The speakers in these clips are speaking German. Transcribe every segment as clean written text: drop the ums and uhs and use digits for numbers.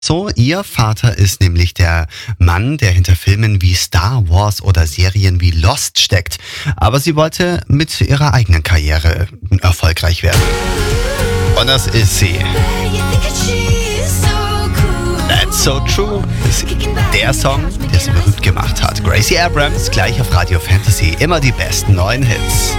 So, ihr Vater ist nämlich der Mann, der hinter Filmen wie Star Wars oder Serien wie Lost steckt. Aber sie wollte mit ihrer eigenen Karriere erfolgreich werden. Und das ist sie. That's So True ist der Song, der sie berühmt gemacht hat. Gracie Abrams, gleich auf Radio Fantasy. Immer die besten neuen Hits.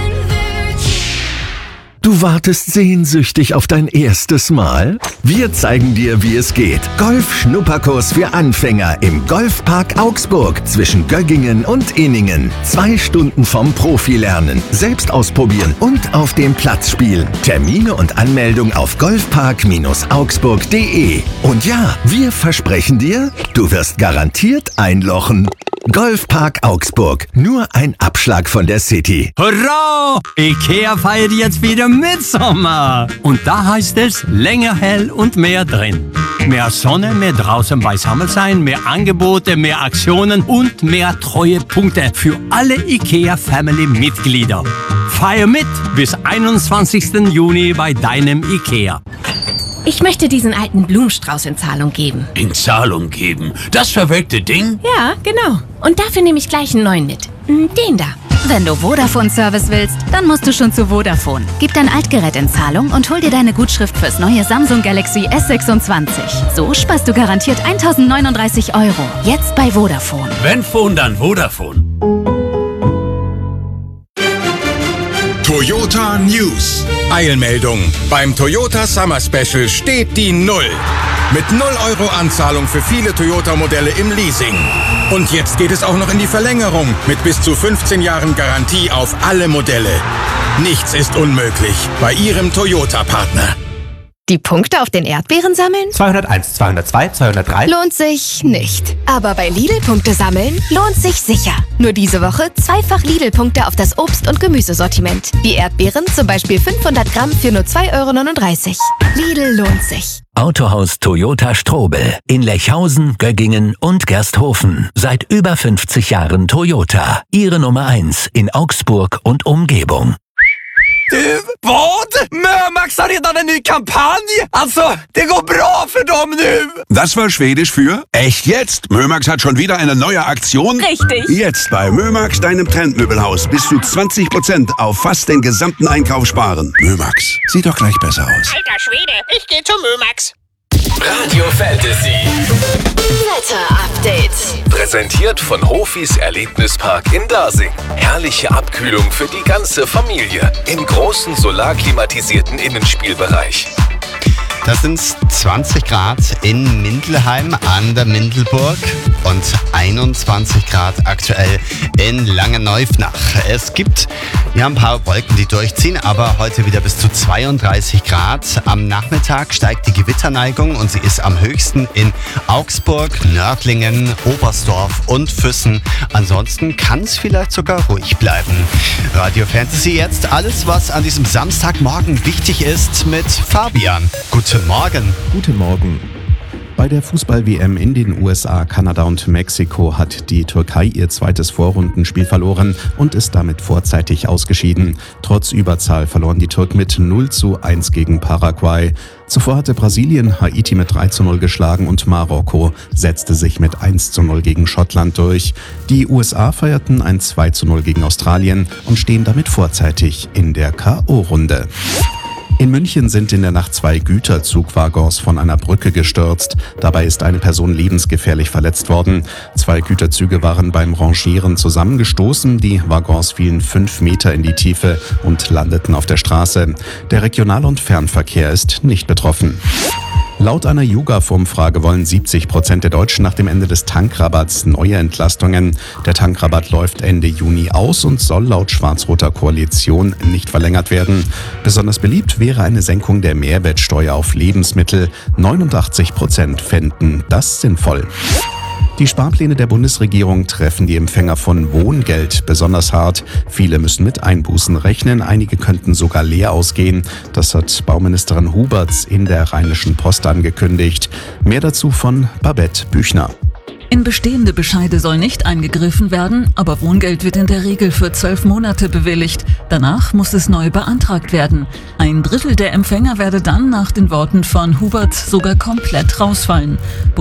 Du wartest sehnsüchtig auf dein erstes Mal? Wir zeigen dir, wie es geht. Golf-Schnupperkurs für Anfänger im Golfpark Augsburg zwischen Göggingen und Inningen. 2 Stunden vom Profi lernen, selbst ausprobieren und auf dem Platz spielen. Termine und Anmeldung auf golfpark-augsburg.de. Und ja, wir versprechen dir, du wirst garantiert einlochen. Golfpark Augsburg, nur ein Abschlag von der City. Hurra! Ikea feiert jetzt wieder Mitsommer. Und da heißt es länger hell und mehr drin. Mehr Sonne, mehr draußen beisammen sein, mehr Angebote, mehr Aktionen und mehr Treuepunkte für alle Ikea-Family-Mitglieder. Feier mit bis 21. Juni bei deinem Ikea. Ich möchte diesen alten Blumenstrauß in Zahlung geben. In Zahlung geben? Das verwelkte Ding? Ja, genau. Und dafür nehme ich gleich einen neuen mit. Den da. Wenn du Vodafone-Service willst, dann musst du schon zu Vodafone. Gib dein Altgerät in Zahlung und hol dir deine Gutschrift fürs neue Samsung Galaxy S26. So sparst du garantiert 1.039 €. Jetzt bei Vodafone. Wenn Phone, dann Vodafone. Toyota News. Eilmeldung. Beim Toyota Summer Special steht die 0. Mit 0 € Anzahlung für viele Toyota-Modelle im Leasing. Und jetzt geht es auch noch in die Verlängerung mit bis zu 15 Jahren Garantie auf alle Modelle. Nichts ist unmöglich bei Ihrem Toyota-Partner. Die Punkte auf den Erdbeeren sammeln? 201, 202, 203. Lohnt sich nicht. Aber bei Lidl-Punkte sammeln lohnt sich sicher. Nur diese Woche zweifach Lidl-Punkte auf das Obst- und Gemüsesortiment. Die Erdbeeren zum Beispiel 500 Gramm für nur 2,39 €. Lidl lohnt sich. Autohaus Toyota Strobel in Lechhausen, Göggingen und Gersthofen. Seit über 50 Jahren Toyota. Ihre Nummer 1 in Augsburg und Umgebung. Du, vad? Mömax har redan en ny kampanj! Alltså, det går bra för dem nu! Das war Schwedisch für echt jetzt? Mömax hat schon wieder eine neue Aktion? Richtig. Jetzt bei Mömax, deinem Trendmöbelhaus, bis zu 20% auf fast den gesamten Einkauf sparen. Mömax, sieht doch gleich besser aus. Alter Schwede, ich geh zu Mömax. Radio Fantasy. Wetter-Update. Präsentiert von Hofis Erlebnispark in Dasing. Herrliche Abkühlung für die ganze Familie im großen solarklimatisierten Innenspielbereich. Das sind 20 Grad in Mindelheim an der Mindelburg und 21 Grad aktuell in Langeneufnach. Es gibt ein paar Wolken, die durchziehen, aber heute wieder bis zu 32 Grad. Am Nachmittag steigt die Gewitterneigung und sie ist am höchsten in Augsburg, Nördlingen, Oberstdorf und Füssen. Ansonsten kann es vielleicht sogar ruhig bleiben. Radio Fantasy jetzt, alles was an diesem Samstagmorgen wichtig ist mit Fabian. Guten Morgen. Guten Morgen. Bei der Fußball-WM in den USA, Kanada und Mexiko hat die Türkei ihr zweites Vorrundenspiel verloren und ist damit vorzeitig ausgeschieden. Trotz Überzahl verloren die Türken mit 0:1 gegen Paraguay. Zuvor hatte Brasilien Haiti mit 3:0 geschlagen und Marokko setzte sich mit 1:0 gegen Schottland durch. Die USA feierten ein 2:0 gegen Australien und stehen damit vorzeitig in der K.O.-Runde. In München sind in der Nacht 2 Güterzugwaggons von einer Brücke gestürzt. Dabei ist eine Person lebensgefährlich verletzt worden. 2 Güterzüge waren beim Rangieren zusammengestoßen. Die Waggons fielen 5 Meter in die Tiefe und landeten auf der Straße. Der Regional- und Fernverkehr ist nicht betroffen. Laut einer YouGov-Umfrage wollen 70% der Deutschen nach dem Ende des Tankrabatts neue Entlastungen. Der Tankrabatt läuft Ende Juni aus und soll laut schwarz-roter Koalition nicht verlängert werden. Besonders beliebt wäre eine Senkung der Mehrwertsteuer auf Lebensmittel. 89% fänden das sinnvoll. Die Sparpläne der Bundesregierung treffen die Empfänger von Wohngeld besonders hart. Viele müssen mit Einbußen rechnen, einige könnten sogar leer ausgehen. Das hat Bauministerin Huberts in der Rheinischen Post angekündigt. Mehr dazu von Babette Büchner. In bestehende Bescheide soll nicht eingegriffen werden, aber Wohngeld wird in der Regel für 12 Monate bewilligt. Danach muss es neu beantragt werden. 1/3 der Empfänger werde dann nach den Worten von Hubert sogar komplett rausfallen.